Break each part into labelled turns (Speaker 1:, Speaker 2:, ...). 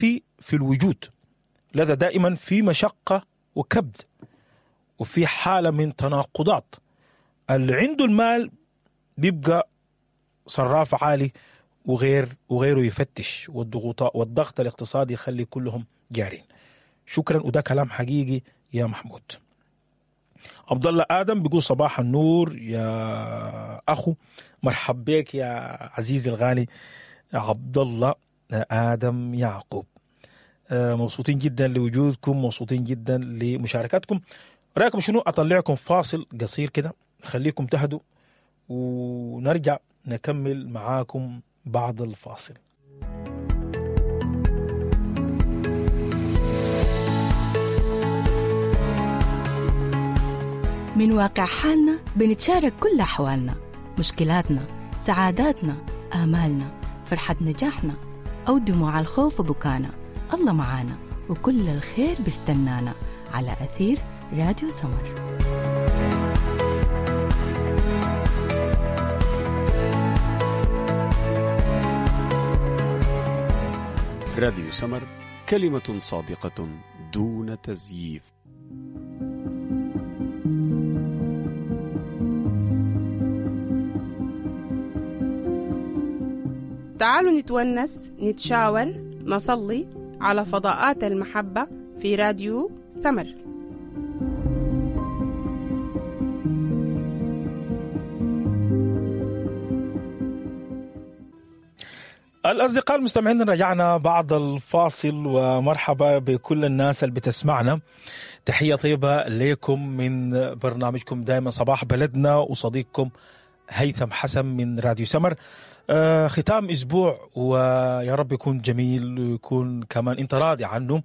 Speaker 1: في الوجود، لذا دائما في مشقة وكبد وفي حالة من تناقضات. اللي عنده المال بيبقى صراف عالي وغيره يفتش، والضغط الاقتصادي يخلي كلهم جارين. شكرا، وده كلام حقيقي يا محمود. عبد الله آدم بيقول صباح النور يا أخو، مرحب بك يا عزيزي الغالي عبد الله آدم يعقوب. مبسوطين جدا لوجودكم، مبسوطين جدا لمشاركتكم. رأيكم شنو؟ أطلعكم فاصل قصير كده، خليكم تهدوا ونرجع نكمل معاكم بعد الفاصل.
Speaker 2: من واقع حالنا بنتشارك كل أحوالنا، مشكلاتنا، سعاداتنا، آمالنا، فرحة نجاحنا أو دموع الخوف وبكانا. الله معانا وكل الخير بيستنانا على أثير راديو سمر.
Speaker 3: راديو سمر، كلمة صادقة دون تزييف.
Speaker 4: تعالوا نتونس، نتشاور، نصلي على فضاءات المحبة في راديو سمر.
Speaker 1: الأصدقاء المستمعين، رجعنا بعد الفاصل، ومرحبا بكل الناس اللي بتسمعنا. تحية طيبة لكم من برنامجكم دائما صباح بلدنا، وصديقكم هيثم حسن من راديو سمر. ختام أسبوع ويا رب يكون جميل، ويكون كمان أنت راضي عنه،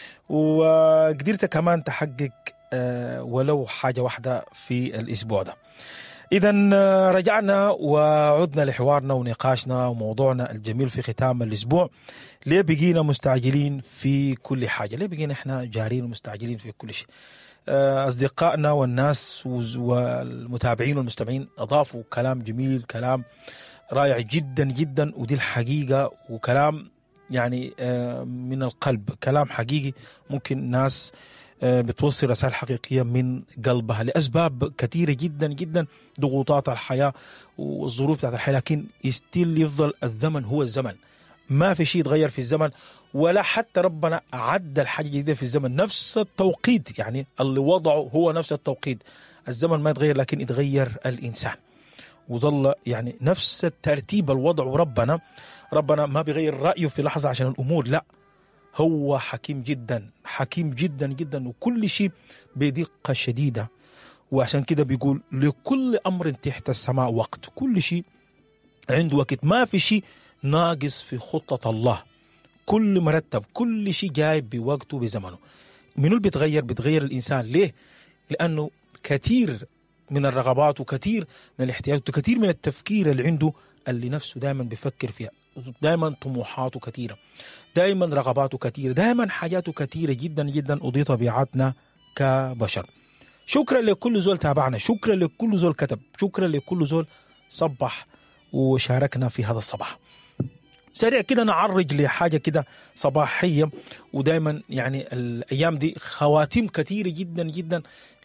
Speaker 1: وقدرت كمان تحقق ولو حاجة واحدة في الأسبوع ده. إذن رجعنا وعدنا لحوارنا ونقاشنا وموضوعنا الجميل في ختام الأسبوع. ليه بقينا مستعجلين في كل حاجة؟ ليه بقينا إحنا جارين ومستعجلين في كل شيء؟ أصدقائنا والناس والمتابعين والمستمعين أضافوا كلام جميل، كلام رائع جدا جدا، ودي الحقيقة، وكلام يعني من القلب، كلام حقيقي. ممكن ناس بتوصل رسائل حقيقية من قلبها لأسباب كثيرة جدا جدا، ضغوطات الحياة والظروف بتاعت الحياة، لكن يستيل يفضل الزمن هو الزمن، ما في شيء يتغير في الزمن، ولا حتى ربنا أعد الحاجة جديدة في الزمن. نفس التوقيت يعني اللي وضعه هو نفس التوقيت، الزمن ما يتغير لكن يتغير الإنسان، وظل يعني نفس الترتيب الوضع. ربنا ما بيغير رأيه في لحظة عشان الأمور، لا، هو حكيم جدا، حكيم جدا جدا، وكل شيء بدقة شديدة. وعشان كده بيقول لكل أمر تحت السماء وقت، كل شيء عنده وقت، ما في شيء ناقص في خطة الله، كل مرتب، كل شيء جاي بوقته بزمنه. منو اللي بيتغير الإنسان؟ ليه؟ لأنه كثير من الرغبات وكثير من الاحتياجات وكثير من التفكير اللي عنده، اللي نفسه دائما بيفكر فيها، دائما طموحاته كثيرة، دائما رغباته كثيرة، دائما حاجاته كثيرة جدا جدا، ودي طبيعتنا كبشر. شكرا لكل زول تابعنا، شكرا لكل زول كتب، شكرا لكل زول صبح وشاركنا في هذا الصباح. سريع كده نعرج لحاجة كده صباحية، ودائما يعني الأيام دي خواتيم كثيرة جدا جدا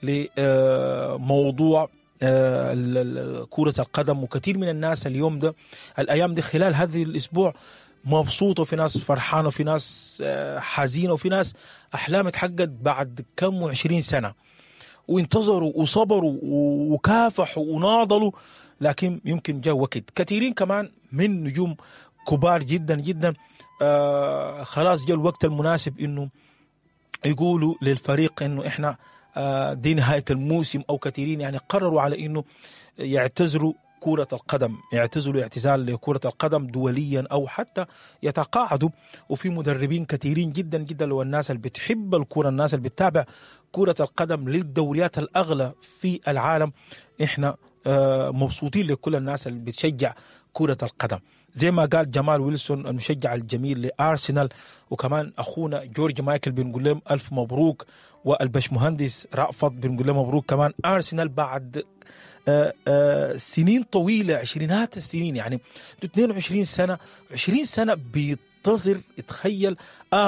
Speaker 1: لموضوع كرة القدم. وكثير من الناس اليوم ده الأيام دي خلال هذه الأسبوع مبسوطة، وفي ناس فرحانة، وفي ناس حزينة، وفي ناس أحلام اتحققت بعد كم 20 سنة، وانتظروا وصبروا وكافحوا وناضلوا، لكن يمكن جاء وقت. كثيرين كمان من نجوم كبار جدا جدا خلاص جاء الوقت المناسب إنه يقولوا للفريق إنه إحنا دي نهاية الموسم، أو كثيرين يعني قرروا على إنه يعتزلوا كرة القدم، يعتزلوا اعتزال لكرة القدم دوليا، أو حتى يتقاعدوا. وفي مدربين كثيرين جدا جدا، لو الناس اللي بتحب الكرة، الناس اللي بتتابع كرة القدم للدوريات الأغلى في العالم، إحنا مبسوطين لكل الناس اللي بتشجع كرة القدم. زي ما قال جمال ويلسون المشجع الجميل لأرسنال، وكمان أخونا جورج مايكل بنقول لهم ألف مبروك، والبشمهندس رأفت بنقول لهم مبروك كمان. أرسنال بعد سنين طويلة، عشرينات السنين، يعني 22 سنة 20 سنة بينتظر، تخيل